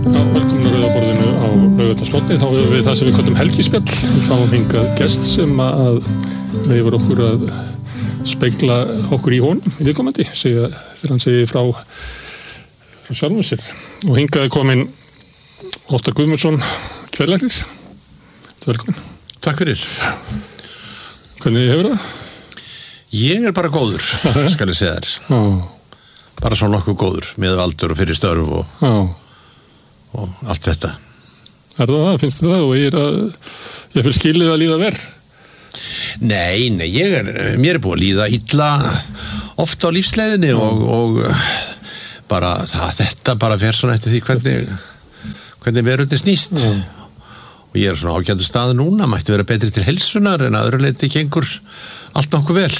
Velkomin að Rauðaborðinu á Laugardagsmorgni. Þá hefur við það sem við köllum helgispjall. Við fáum hingað gest sem að leyfir okkur að spegla okkur í honum í viðkomandi, þegar hann segir frá sjálfum sér. Og hingað kominn Óttar Guðmundsson, kveðlæknir. Velkomin. Takk fyrir. Hvernig hefur það? Ég bara góður, skal ég segja þér. Bara svo nokkuð góður, með aldur og fyrir störf og allt þetta. Það, finnst þér það? Og ég fyrir skilið að líða verð? Nei, mér búið að líða illa oft á lífsleiðinni og bara þetta bara fer svona eftir því hvernig veröldin snýst. Og ég svona ágættur stað núna, mætti vera betri til heilsunar en að öðru leyti gengur allt nokkuð vel.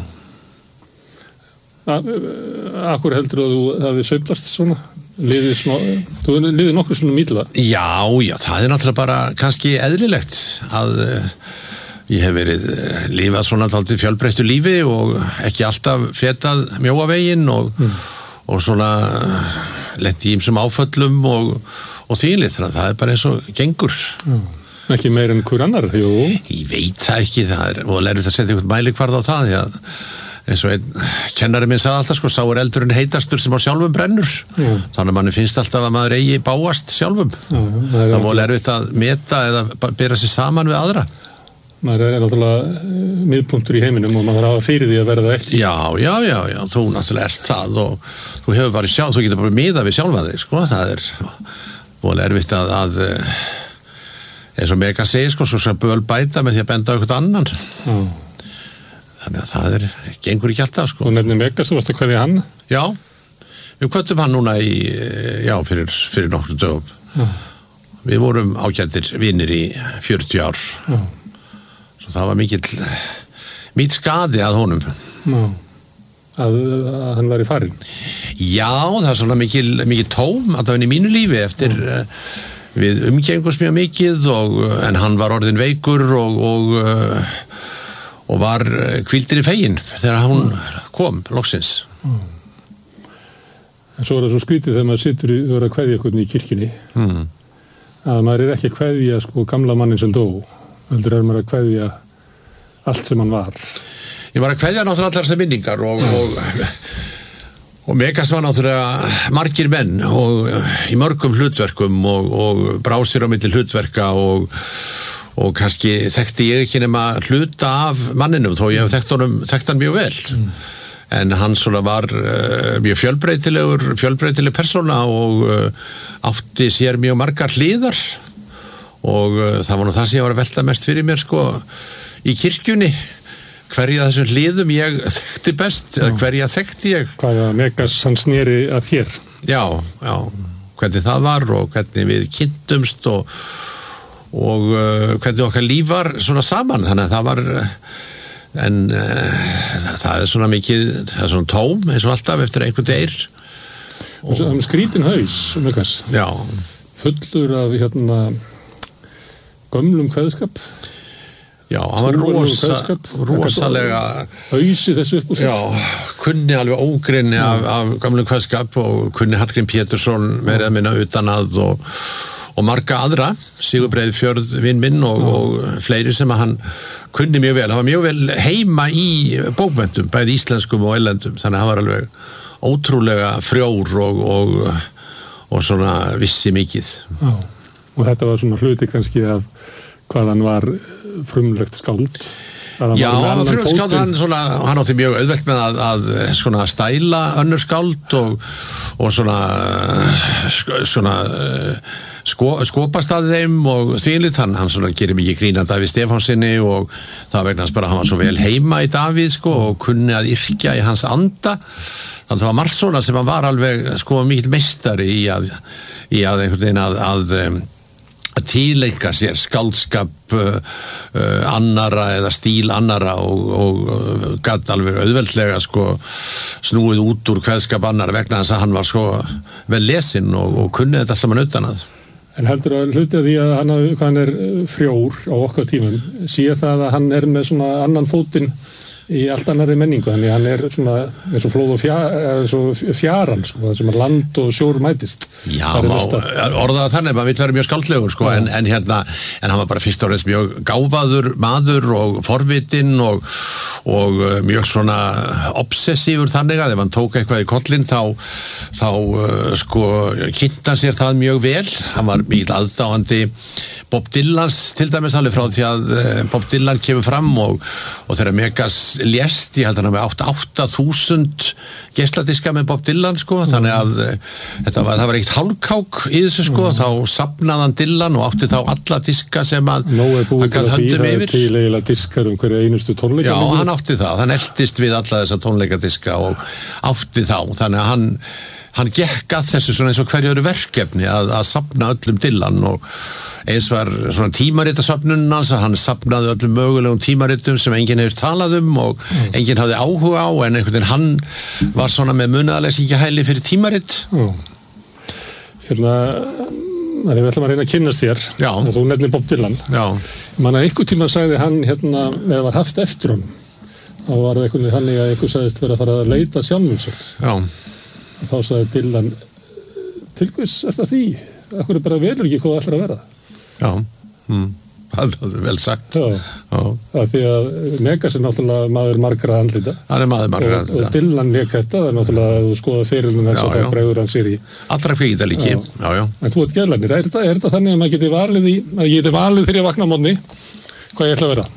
Akkur heldur þú að það við sveiflast svona? Þú liðið nokkur svona mýla? Já, það náttúrulega bara kannski eðlilegt að ég hef verið lifað svona dálítið fjölbreyttu lífi og ekki alltaf fetað mjóa veginn og svona lent í ýmsum áföllum og þvílið, þannig að það er bara eins og gengur. Ekki meir en hver annar, jú? Ég veit það ekki, og lærið að setja einhvern mælikvarða á það, því að eins og einn kennari minn sagði alltaf, sá eldurinn heitastur sem á sjálfum brennur. Þannig að manni finnst alltaf að maður eigi báast sjálfum. Það var lærið að meta eða bera sig saman við aðra. Maður er náttúrulega miðpunktur í heiminum og maður hafa fyrir því að verða ekki. Já, þú náttúrulega ert það og þú hefur bara þú getur bara miða við sjálfa þig, sko. Það er voru erfitt að eins og Mega segir, sko, svo sem böl bæta með því að benda á eitthvað annan. Þannig að það gengur ekki alltaf, sko. Þú nefnir Mega, þú varst að kveðja hann? Já, við kvöddum hann núna fyrir nokkrum dögum. Við vorum ágættir vinir í 40 ár. Svo það var mikill skaði að honum. Að hann var í farin? Já, það er svona mikil tóm að það var í mínu lífi eftir við umgengumst mjög mikið en hann var orðinn veikur og var hvíldur í feginn þegar hún kom loksins. En svo er það svo skrítið þegar maður situr og er að kveðja eitthvað í kirkjunni að maður er ekki að kveðja sko gamla mannin sem dó, heldur er maður að kveðja allt sem hann var. Ég var að kveðja náttúrulega allar þessar minningar og Megas var náttúrulega margir menn og í mörgum hlutverkum og brásir á milli hlutverka og kannski þekkti ég ekki nema hluta af manninum þó ég hef þekkt hann mjög vel. En hann svona var mjög fjölbreytileg persóna og átti sér mjög margar hliðar og það var nú það sem ég var að velta mest fyrir mér sko í kirkjunni. Hverja þessum hliðum ég þekkti best eða hverja þekkti ég. Hvaða Megas hann sneri að þér? Já, hvernig það var og hvernig við kynntumst og hvernig okkar líf var svona saman, þannig að það var það er svona mikið, það er svona tóm eins og alltaf eftir einhvern deyr. Og það er skrítin haus, Megas. Já. Fullur af gömlum kveðskap. Já, hann var rosalega hausi þessu upp úr sér. Já, kunni alveg ógrynni af gamlum kveðskap og kunni Hallgrím Pétursson meira minna utan að og marga aðra, Sigurbreið Fjörð vinn minn og fleiri sem að hann kunni mjög vel. Hann var mjög vel heima í bókmenntum, bæði íslenskum og erlendum, þannig að hann var alveg ótrúlega frjór og svona vissi mikið. Já, og þetta var svona hluti kannski af hvað hann var frumlegt skáld. Já, frumlegt skáld, hann átti mjög auðvelt með að svona stæla önnur skáld og svona skopast að þeim og þvílið, hann svona gerir mikið grín að Davíð Stefánsinni og það vegna bara hann var svo vel heima í Davíð sko og kunni að yrkja í hans anda, þannig að það var margt svona sem hann var alveg sko mikill meistari í að einhvern veginn að tileika sér skáldskap annara eða stíl annara og gat alveg auðveldlega sko snúið út úr kveðskap annara vegna þess að hann var sko vel lesinn og kunni þetta saman utan að. En heldur að hluti að því að hann er frjór á okkar tímum, sé það að hann er með svona annan fótinn í allt annari menningu, þannig hann svona eins og flóð og fjaran sko, það sem land og sjór mætist. Já, orðaða þannig, maður vill vera mjög skáldlegur sko, en hann var bara fyrst og fremst mjög gáfaður maður og forvitinn og mjög svona obsessífur þannig að ef hann tók eitthvað í kollinn þá sko kynnta sér það mjög vel. Hann var mikið aðdáandi Bob Dylans til dæmis alveg frá því að Bob Dylan kemur fram og þegar Megas lést, ég held að hann hafi 8.000 geisladiska með Bob Dylan sko, þannig að það var eitt hálfkák í þessu sko, þá safnaði hann Dylan og átti þá alla diska sem að hann gæti höndum yfir. Til eiginlega diskar hverja einustu tónleika. Já, hann átti það, hann eltist við alla þessa tónleikadiska og átti þá, þannig að hann gekk að þessu svona eins og hverju öðru verkefni að safna öllum Dylan og eins var svona tímaritasafnun hans að hann safnaði öllum mögulegum tímaritum sem enginn hefur talað og enginn hafði áhuga á, en einhvern veginn hann var svona með munaðarleysingahæli fyrir tímarit. Hérna, við ætlum að reyna að kynnast þér. Já. Þú nefnir Bob Dylan. Já. Man að einhvern tíma sagði hann hérna, eða var haft eftir hann, þá var það einhvern veginn þannig að einhver sagðist vera að fara að leita sjálfum sér. Já. Og þá sagði Dylan, til hvers eftir því? Akkur bara velur ekki hvað það ætlar að vera. Já, það er vel sagt. Já. Því að Megas náttúrulega maður margra andlita. Hann maður margra andlita. Og Dylan lék þetta, það náttúrulega að skoða ferilinn eins og það bregður hann sér í. Allra kveikita líki. Já. En þú ert geðlarnir, er þetta þannig að maður geti valið þegar ég vakna á morgni hvað ég ætla að vera?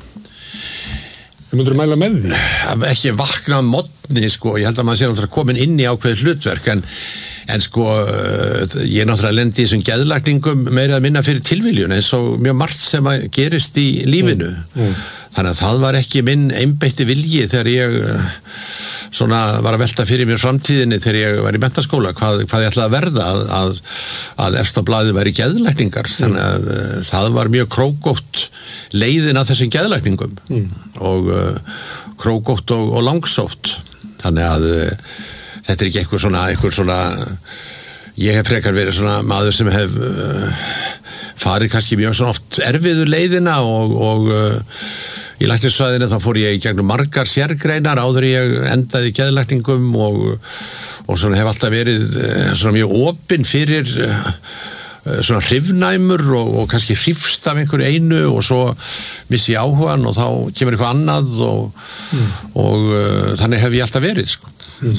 Þú myndir mæla með því? Ekki vakna á morgni, sko, ég held að maður sé náttúrulega komin inn í ákveðið hlutverk, en sko, ég náttúrulega lendi í þessum geðlækningum meira að minna fyrir tilviljun, eins og mjög margt sem að gerist í lífinu. Þannig að það var ekki minn einbeitti vilji þegar ég svona var að velta fyrir mér framtíðinni þegar ég var í menntaskóla, hvað ég ætlaði að verða að efst á blaði væri geðlækningar. Þannig að það var mjög krókótt leiðin að þessum geðlækningum og krókótt og langsótt. Þannig að þetta er ekki einhver svona ég hef frekar verið svona maður sem hef farið kannski mjög svona oft erfiður leiðina og í læknisfræðinni þá fór ég í gegnum margar sérgreinar áður ég endaði í geðlækningum og svona hef alltaf verið svona mjög opinn fyrir svona hrifnæmur og kannski hrifst af einhverju einu og svo missi ég áhugan og þá kemur eitthvað annað og þannig hef ég alltaf verið sko.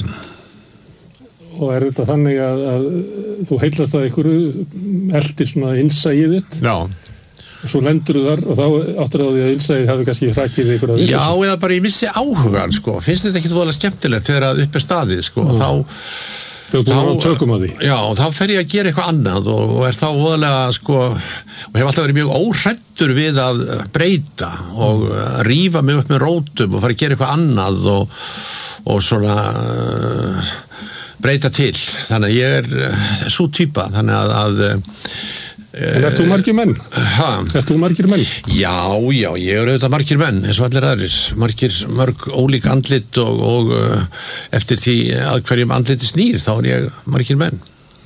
Og er þetta þannig að þú heillast að einhverju eldir svona innsæið þitt? Já. Og svo lendur þú þar og þá áttur á því að innsæið hafi kannski hrakið ykkur að Já, eða bara ég missi áhugan, sko. Finnst þetta ekki voðalega skemmtilegt þegar að upp er staðið, sko. Þegar þú búin að tökum á því. Já, og þá fer ég að gera eitthvað annað og er þá voðalega, sko, og hef alltaf verið mjög óhræddur við að breyta og rífa mig upp með rótum og fara að gera eitthvað annað og svona breyta til. Þannig að ég er sú týpa, þannig að En ert þú margir menn? Ert þú margir menn? Já, ég er auðvitað margir menn, eins og allir aðrir. Mörg ólík andlit og eftir því að hverjum andliti snýr, þá er ég margir menn.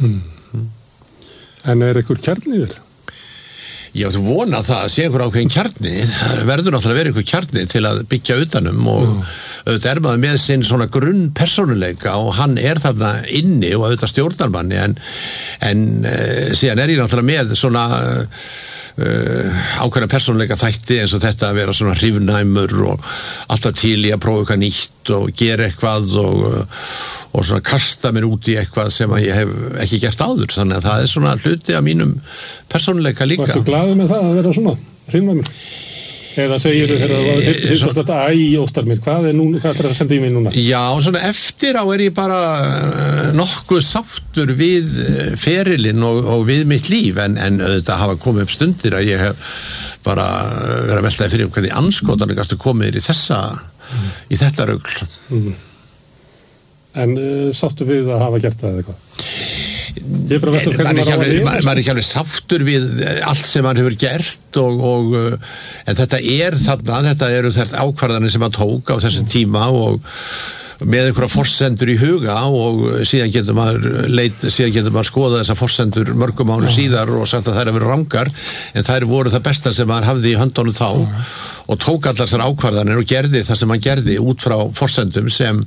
En er einhver kjarni þér? Ég átti vona það að sé einhver ákveðin kjarni. Það verður náttúrulega að vera einhver kjarni til að byggja utanum og auðvitað er maður með sinn svona grunn persónuleika og hann er þarna inni og auðvitað stjórnar manni en síðan er ég náttúrulega með svona ákveðna persónuleika þætti eins og þetta að vera svona hrifnæmur og alltaf til í að prófa eitthvað nýtt og gera eitthvað og svona kasta mér út í eitthvað sem að ég hef ekki gert áður, þannig að það er svona hluti af mínum persónuleika líka. Varstu glaður með það að vera svona hrifnæmur? Eða segir þú þegar þetta óttar mér, hvað ætlar að senda í mig núna? Já, svona eftir á er ég bara nokkuð sáttur við ferilinn og við mitt líf en auðvitað hafa komið upp stundir að ég hef bara verið að veltaði fyrir hvernig anskotanlega gastu komið í þetta rugl. En sáttu við að hafa gert það eða eitthvað? Ég er bara velta hvernig maður á að lifa. Maður er ekki alveg sáttur við allt sem maður hefur gert en þetta eru þær ákvarðanir sem maður tók á þessum tíma og með einhverja forsendur í huga og síðan getur maður skoða þessar forsendur mörgum mánuðum síðar og sagt að þær hafa verið rangar, en þær voru það besta sem maður hafði í höndunum þá og tók allar þessar ákvarðanir og gerði það sem hann gerði út frá forsendum sem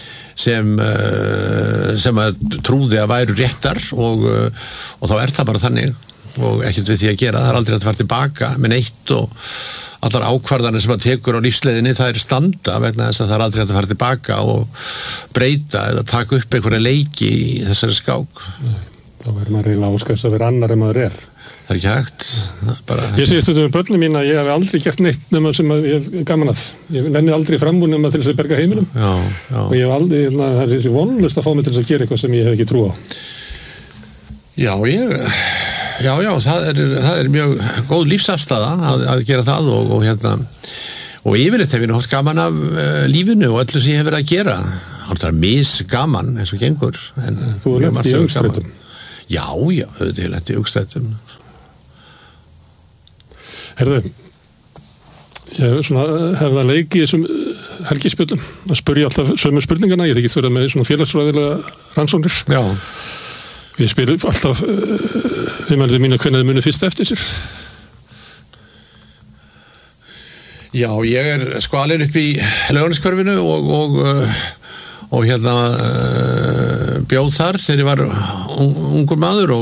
að trúði að væru réttar og þá það bara þannig og ekkert við því að gera, það aldrei að fara tilbaka með neitt og allar ákvarðanir sem að tekur á lífsleiðinni það standa vegna þess að það aldrei að fara tilbaka og breyta eða taka upp einhverja leiki í þessari skák. Þá verður maður eiginlega óskast að vera annar en maður er. Það ekki hægt. Ég segi stundum með börnum mín að ég hef aldrei gert neitt nema sem ég hef gaman að. Ég nenni aldrei framúr nema til þess að berga heiminum. Já. Og ég hef aldrei, það er þessi vonlust að fá mig til þess að gera eitthvað sem ég hef ekki trú á. Já, það er mjög góð lífsafstaða að gera það og yfirleitt hef ég haft gaman af lífinu og öllu sem ég hef verið að gera. Það er misgaman eins og gengur. Þú er lent í augstrætum. Já, þetta er lent í augstrætum. Herðu, ég hef það leik í þessum helgispjöldum að spyrja alltaf sömu spurningana. Ég þykist verið með svona félagsfræðilega rannsóknir. Já. Ég spyr alltaf viðmælið mína hvernig þið munu fyrst eftir sér. Já, ég er alinn upp í Laugarneskverfinu og bjóð þar þegar ég var ungur maður og